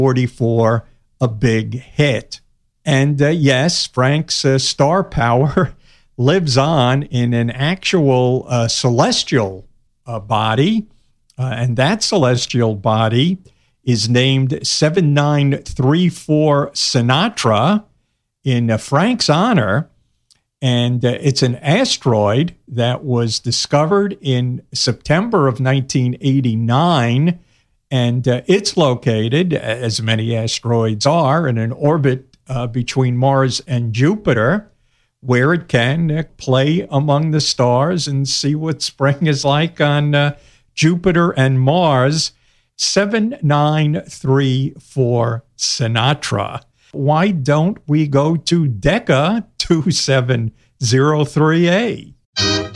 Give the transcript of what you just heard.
44, a big hit. And yes, Frank's star power lives on in an actual celestial body, and that celestial body is named 7934 Sinatra in Frank's honor, and it's an asteroid that was discovered in September of 1989, and it's located, as many asteroids are, in an orbit between Mars and Jupiter, where it can play among the stars and see what spring is like on Jupiter and Mars. 7934 Sinatra. Why don't we go to Decca 2703A?